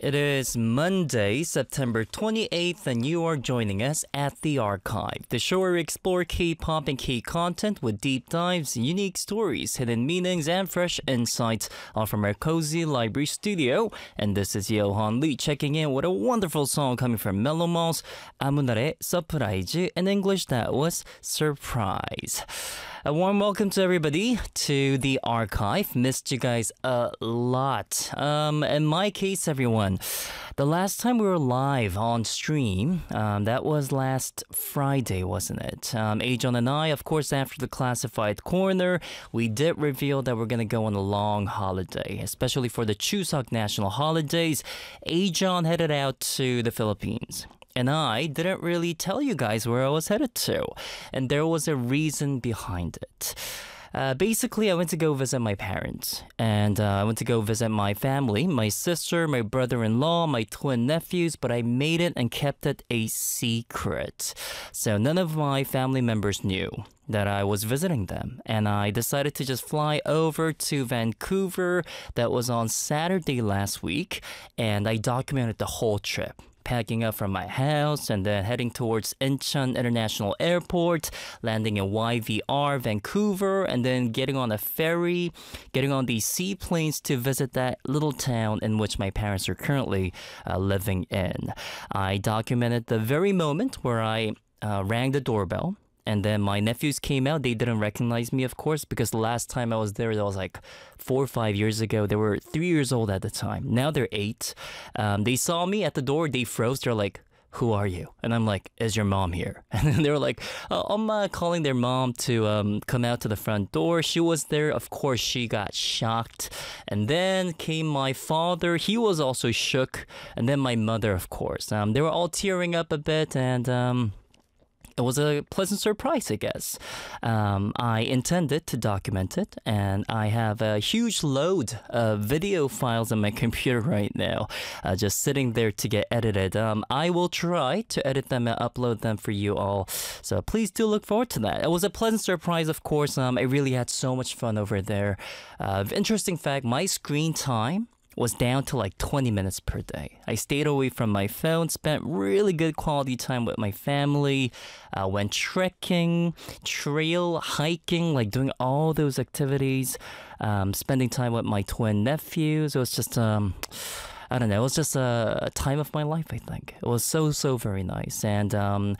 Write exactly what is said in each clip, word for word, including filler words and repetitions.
It is Monday, September twenty-eighth, and you are joining us at The Archive, the show where we explore K-pop and K-content with deep dives, unique stories, hidden meanings, and fresh insights, all from our cozy library studio. And this is Johan Lee checking in with a wonderful song coming from Mellow Malls, 아무날의 Surprise. In English, that was Surprise. A warm welcome to everybody to The Archive. Missed you guys a lot. Um, in my case, everyone, the last time we were live on stream, um, that was last Friday, wasn't it? Um, Ajon and I, of course, after the Classified Corner, we did reveal that we're going to go on a long holiday, especially for the Chuseok national holidays. Ajon headed out to the Philippines. And I didn't really tell you guys where I was headed to. And there was a reason behind it. Uh, basically, I went to go visit my parents. And uh, I went to go visit my family, my sister, my brother-in-law, my twin nephews. But I made it and kept it a secret. So none of my family members knew that I was visiting them. And I decided to just fly over to Vancouver. That was on Saturday last week. And I documented the whole trip. Packing up from my house and then heading towards Incheon International Airport, landing in Y V R, Vancouver, and then getting on a ferry, getting on these seaplanes to visit that little town in which my parents are currently uh, living in. I documented the very moment where I uh, rang the doorbell. And then my nephews came out. They didn't recognize me, of course, because the last time I was there, that was like four or five years ago. They were three years old at the time. Now they're eight. Um, they saw me at the door. They froze. They're like, "Who are you?" And I'm like, "Is your mom here?" And then they were like, oh, I'm uh, calling their mom to um, come out to the front door. She was there. Of course, she got shocked. And then came my father. He was also shook. And then my mother, of course. Um, they were all tearing up a bit. And... Um, It was a pleasant surprise, I guess. Um, I intended to document it, and I have a huge load of video files on my computer right now, uh, just sitting there to get edited. Um, I will try to edit them and upload them for you all, so please do look forward to that. It was a pleasant surprise, of course. Um, I really had so much fun over there. Uh, interesting fact, my screen time was down to like twenty minutes per day. I stayed away from my phone, spent really good quality time with my family, uh, went trekking, trail hiking, like doing all those activities, um, spending time with my twin nephews. It was just, um, I don't know, it was just a, a time of my life, I think. It was so, so very nice. And, um,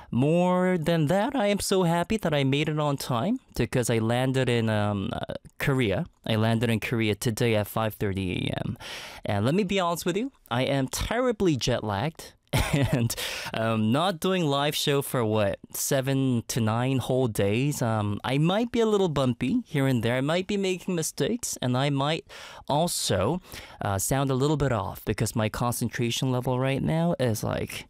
more than that, I am so happy that I made it on time because I landed in um, uh, Korea. I landed in Korea today at five thirty a.m. And let me be honest with you, I am terribly jet lagged. And um, not doing live show for what, seven to nine whole days. Um, I might be a little bumpy here and there. I might be making mistakes, and I might also uh, sound a little bit off because my concentration level right now is like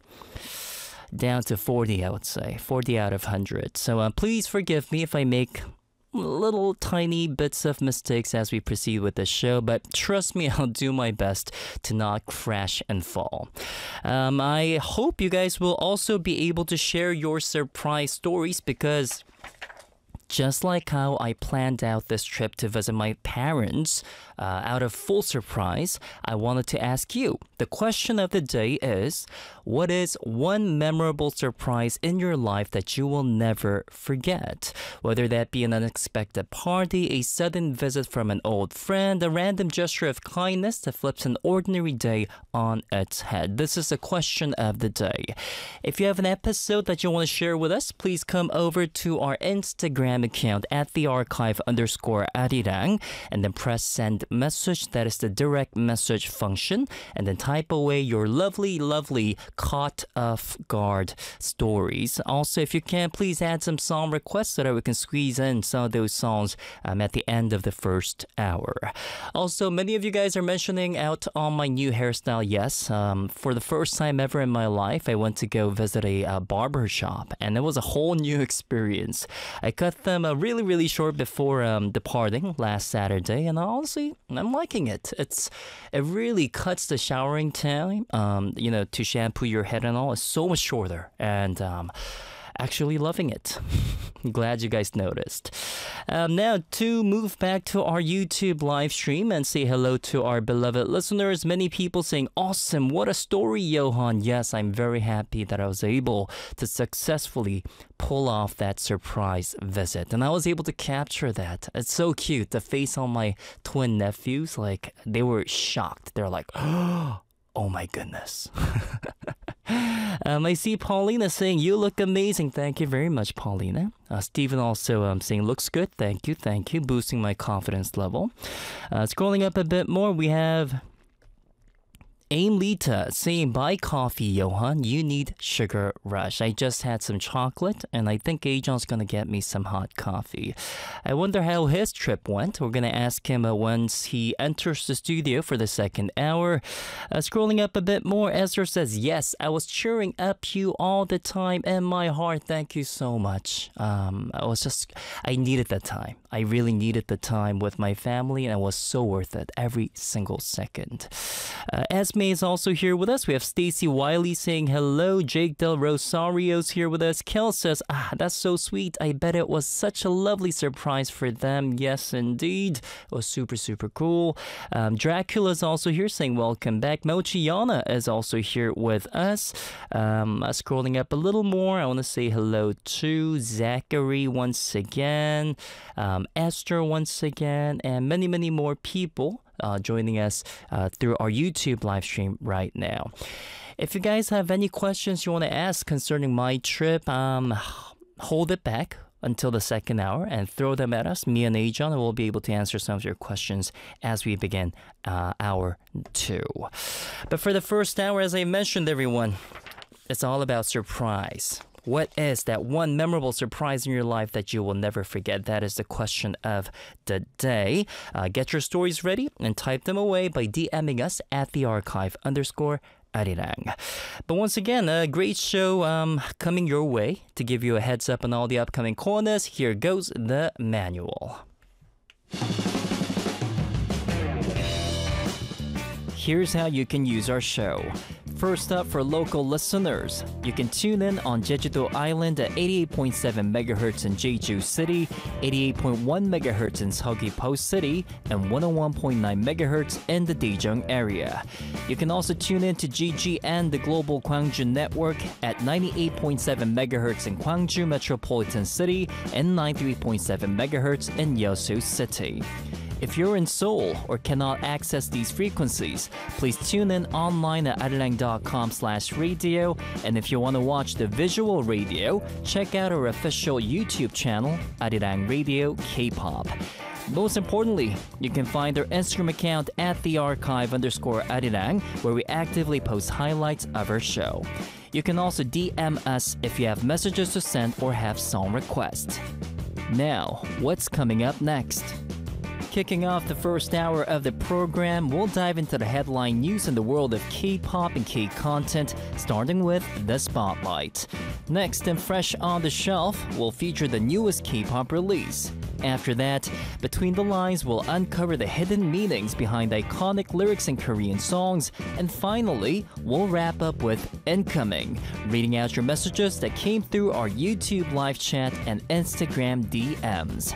down to forty, I would say. forty out of one hundred. So uh, please forgive me if I make little tiny bits of mistakes as we proceed with this show, but trust me, I'll do my best to not crash and fall. Um, I hope you guys will also be able to share your surprise stories because just like how I planned out this trip to visit my parents uh, out of full surprise, I wanted to ask you. The question of the day is, what is one memorable surprise in your life that you will never forget? Whether that be an unexpected party, a sudden visit from an old friend, a random gesture of kindness that flips an ordinary day on its head. This is the question of the day. If you have an episode that you want to share with us, please come over to our Instagram account at the archive underscore arirang and then press send message. That is the direct message function, and then type away your lovely lovely caught off guard stories. Also, if you can, please add some song requests so that we can squeeze in some of those songs um, at the end of the first hour. Also, many of you guys are mentioning out on my new hairstyle. Yes, um, for the first time ever in my life, I went to go visit a uh, barber shop, and it was a whole new experience. I cut them uh, really, really short before um, departing last Saturday, and honestly, I'm liking it. It's it really cuts the showering time, um, you know, to shampoo your head and all. It's so much shorter, and um, actually loving it. Glad you guys noticed. Um, now, to move back to our YouTube live stream and say hello to our beloved listeners. Many people saying, awesome, what a story, Johan. Yes, I'm very happy that I was able to successfully pull off that surprise visit. And I was able to capture that. It's so cute. The face on my twin nephews, like, they were shocked. They're like, oh my goodness. um, I see Paulina saying, you look amazing. Thank you very much, Paulina. Uh, Stephen also um, saying, looks good. Thank you, thank you. Boosting my confidence level. Uh, scrolling up a bit more, we have Aim Lita saying, buy coffee, Johan. You need sugar rush. I just had some chocolate, and I think Ajon's going to get me some hot coffee. I wonder how his trip went. We're going to ask him uh, once he enters the studio for the second hour. Uh, scrolling up a bit more, Esther says, yes, I was cheering up you all the time in my heart. Thank you so much. Um, I was just, I needed that time. I really needed the time with my family, and it was so worth it, every single second. Uh, Esme is also here with us. We have Stacy Wiley saying hello. Jake Del Rosario's here with us. Kel says, ah, that's so sweet. I bet it was such a lovely surprise for them. Yes, indeed. It was super, super cool. Um, Dracula's also here saying welcome back. Mochiana is also here with us. Um, uh, scrolling up a little more, I want to say hello to Zachary once again, um, Esther once again, and many, many more people Uh, joining us uh, through our YouTube live stream right now. If you guys have any questions you want to ask concerning my trip, um, hold it back until the second hour and throw them at us. Me and Ajon will be able to answer some of your questions as we begin uh, hour two. But for the first hour, as I mentioned, everyone, it's all about surprise. What is that one memorable surprise in your life that you will never forget? That is the question of the day. Uh, get your stories ready and type them away by DMing us at the archive underscore Arirang. But once again, a great show um, coming your way. To give you a heads up on all the upcoming corners, here goes the manual. Here's how you can use our show. First up, for local listeners, you can tune in on Jeju-do Island at eighty-eight point seven megahertz in Jeju City, eighty-eight point one megahertz in Seogwi Post City, and one oh one point nine megahertz in the Daejeong area. You can also tune in to G G N, the Global Gwangju Network, at ninety-eight point seven megahertz in Gwangju Metropolitan City and ninety-three point seven megahertz in Yeosu City. If you're in Seoul or cannot access these frequencies, please tune in online at arirang dot com slash radio. And if you want to watch the visual radio, check out our official YouTube channel, Arirang Radio K-pop. Most importantly, you can find our Instagram account at the archive underscore Arirang, where we actively post highlights of our show. You can also D M us if you have messages to send or have song requests. Now, what's coming up next? Kicking off the first hour of the program, we'll dive into the headline news in the world of K-pop and K-content, starting with The Spotlight. Next, and fresh on the shelf, we'll feature the newest K-pop release. After that, Between the Lines will uncover the hidden meanings behind iconic lyrics in Korean songs. And finally, we'll wrap up with Incoming, reading out your messages that came through our YouTube live chat and Instagram D Ms.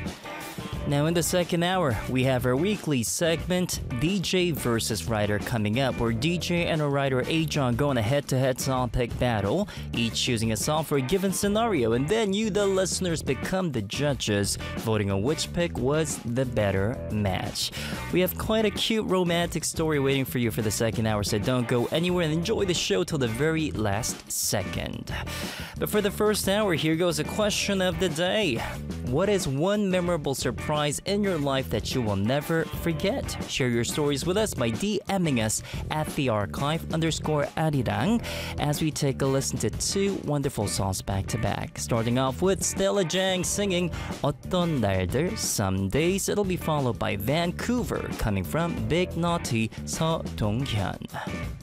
Now in the second hour, we have our weekly segment, D J versus Writer, coming up, where D J and a writer Ajon go on a head-to-head song pick battle, each choosing a song for a given scenario, and then you, the listeners, become the judges, voting on which pick was the better match. We have quite a cute romantic story waiting for you for the second hour, so don't go anywhere and enjoy the show till the very last second. But for the first hour, here goes a question of the day. What is one memorable surprise in your life that you will never forget? Share your stories with us by DMing us at the archive underscore Arirang as we take a listen to two wonderful songs back to back. Starting off with Stella Jang singing 어떤 날들, Some Days. It'll be followed by Vancouver coming from Big Naughty, Seo Dong-hyun.